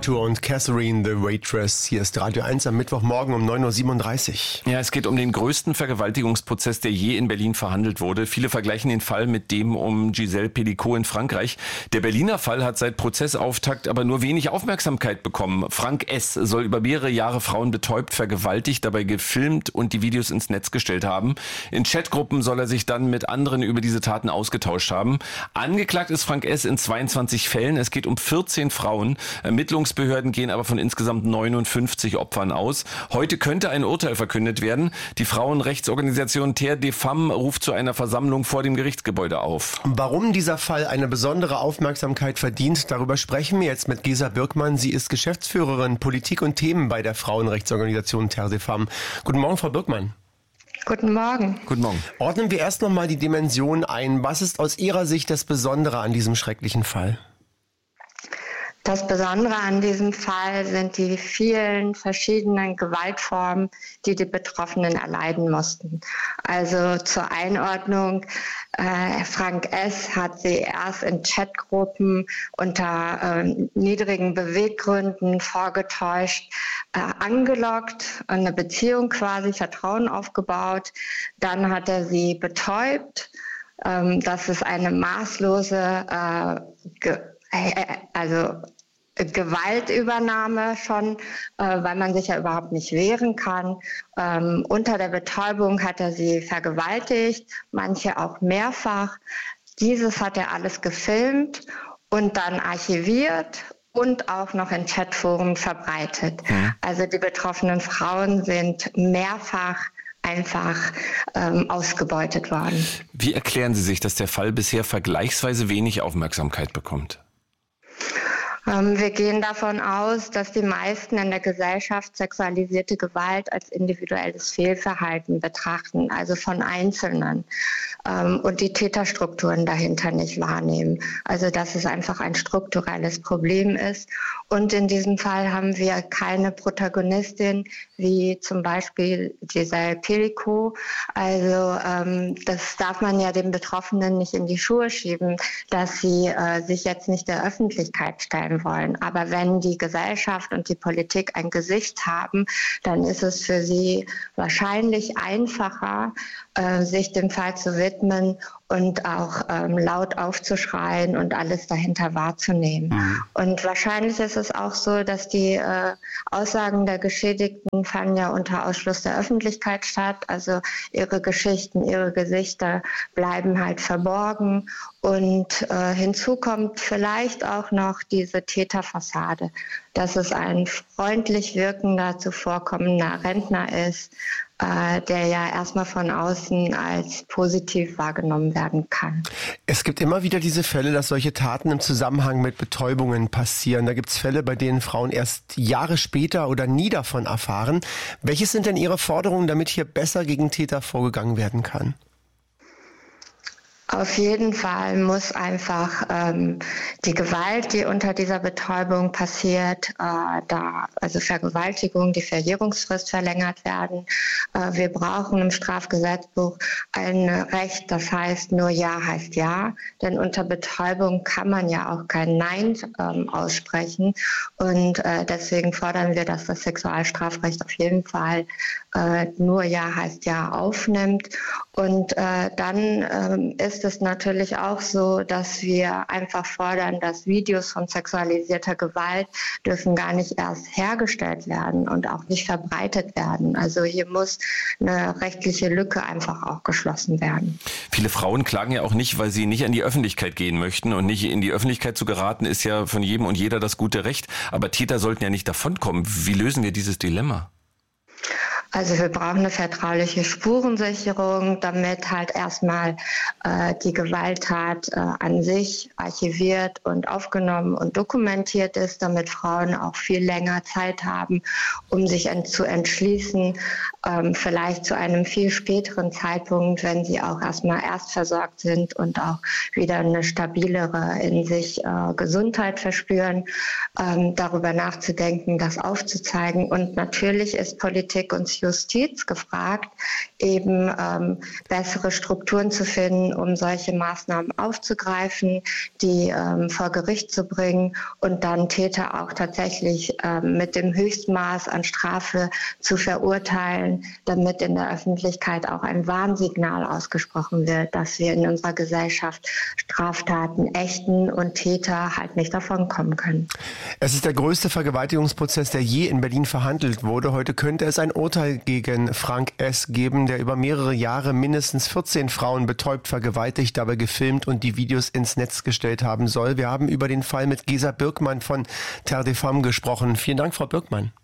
Arthur und Catherine the Waitress. Hier ist Radio 1 am Mittwochmorgen um 9.37 Uhr. Ja, es geht um den größten Vergewaltigungsprozess, der je in Berlin verhandelt wurde. Viele vergleichen den Fall mit dem um Gisèle Pelicot in Frankreich. Der Berliner Fall hat seit Prozessauftakt aber nur wenig Aufmerksamkeit bekommen. Frank S. soll über mehrere Jahre Frauen betäubt, vergewaltigt, dabei gefilmt und die Videos ins Netz gestellt haben. In Chatgruppen soll er sich dann mit anderen über diese Taten ausgetauscht haben. Angeklagt ist Frank S. in 22 Fällen. Es geht um 14 Frauen. Ermittlungsbehörden gehen aber von insgesamt 59 Opfern aus. Heute könnte ein Urteil verkündet werden. Die Frauenrechtsorganisation Terre des Femmes ruft zu einer Versammlung vor dem Gerichtsgebäude auf. Warum dieser Fall eine besondere Aufmerksamkeit verdient, darüber sprechen wir jetzt mit Gesa Birkmann. Sie ist Geschäftsführerin Politik und Themen bei der Frauenrechtsorganisation Terre des Femmes. Guten Morgen, Frau Birkmann. Guten Morgen. Guten Morgen. Ordnen wir erst nochmal die Dimension ein. Was ist aus Ihrer Sicht das Besondere an diesem schrecklichen Fall? Das Besondere an diesem Fall sind die vielen verschiedenen Gewaltformen, die die Betroffenen erleiden mussten. Also zur Einordnung, Frank S. hat sie erst in Chatgruppen unter niedrigen Beweggründen vorgetäuscht, angelockt, eine Beziehung quasi, Vertrauen aufgebaut. Dann hat er sie betäubt. Das ist eine maßlose Gewaltübernahme schon, weil man sich ja überhaupt nicht wehren kann. Unter der Betäubung hat er sie vergewaltigt, manche auch mehrfach. Dieses hat er alles gefilmt und dann archiviert und auch noch in Chatforen verbreitet. Also die betroffenen Frauen sind mehrfach einfach ausgebeutet worden. Wie erklären Sie sich, dass der Fall bisher vergleichsweise wenig Aufmerksamkeit bekommt? Wir gehen davon aus, dass die meisten in der Gesellschaft sexualisierte Gewalt als individuelles Fehlverhalten betrachten, also von Einzelnen, und die Täterstrukturen dahinter nicht wahrnehmen. Also dass es einfach ein strukturelles Problem ist. Und in diesem Fall haben wir keine Protagonistin wie zum Beispiel Gisèle Pelicot. Also das darf man ja den Betroffenen nicht in die Schuhe schieben, dass sie sich jetzt nicht der Öffentlichkeit stellen wollen. Aber wenn die Gesellschaft und die Politik ein Gesicht haben, dann ist es für sie wahrscheinlich einfacher, sich dem Fall zu widmen und auch laut aufzuschreien und alles dahinter wahrzunehmen. Und wahrscheinlich ist es auch so, dass die Aussagen der Geschädigten fanden ja unter Ausschluss der Öffentlichkeit statt. Also ihre Geschichten, ihre Gesichter bleiben halt verborgen. Und hinzu kommt vielleicht auch noch diese Täterfassade, dass es ein freundlich wirkender, zuvorkommender Rentner ist, der ja erstmal von außen als positiv wahrgenommen werden kann. Es gibt immer wieder diese Fälle, dass solche Taten im Zusammenhang mit Betäubungen passieren. Da gibt es Fälle, bei denen Frauen erst Jahre später oder nie davon erfahren. Welches sind denn Ihre Forderungen, damit hier besser gegen Täter vorgegangen werden kann? Auf jeden Fall muss einfach die Gewalt, die unter dieser Betäubung passiert, also Vergewaltigung, die Verjährungsfrist verlängert werden. Wir brauchen im Strafgesetzbuch ein Recht, das heißt nur Ja heißt Ja, denn unter Betäubung kann man ja auch kein Nein aussprechen und deswegen fordern wir, dass das Sexualstrafrecht auf jeden Fall nur Ja heißt Ja aufnimmt. Und dann ist es natürlich auch so, dass wir einfach fordern, dass Videos von sexualisierter Gewalt dürfen gar nicht erst hergestellt werden und auch nicht verbreitet werden. Also hier muss eine rechtliche Lücke einfach auch geschlossen werden. Viele Frauen klagen ja auch nicht, weil sie nicht an die Öffentlichkeit gehen möchten. Und nicht in die Öffentlichkeit zu geraten, ist ja von jedem und jeder das gute Recht. Aber Täter sollten ja nicht davonkommen. Wie lösen wir dieses Dilemma? Also wir brauchen eine vertrauliche Spurensicherung, damit halt erstmal die Gewalttat an sich archiviert und aufgenommen und dokumentiert ist, damit Frauen auch viel länger Zeit haben, um sich zu entschließen, vielleicht zu einem viel späteren Zeitpunkt, wenn sie auch erstmal erstversorgt sind und auch wieder eine stabilere in sich Gesundheit verspüren, darüber nachzudenken, das aufzuzeigen. Und natürlich ist Politik uns Justiz gefragt, eben bessere Strukturen zu finden, um solche Maßnahmen aufzugreifen, die vor Gericht zu bringen und dann Täter auch tatsächlich mit dem Höchstmaß an Strafe zu verurteilen, damit in der Öffentlichkeit auch ein Warnsignal ausgesprochen wird, dass wir in unserer Gesellschaft Straftaten ächten und Täter halt nicht davonkommen können. Es ist der größte Vergewaltigungsprozess, der je in Berlin verhandelt wurde. Heute könnte es ein Urteil gegen Frank S. geben, der über mehrere Jahre mindestens 14 Frauen betäubt, vergewaltigt, dabei gefilmt und die Videos ins Netz gestellt haben soll. Wir haben über den Fall mit Gesa Birkmann von Terre des Femmes gesprochen. Vielen Dank, Frau Birkmann.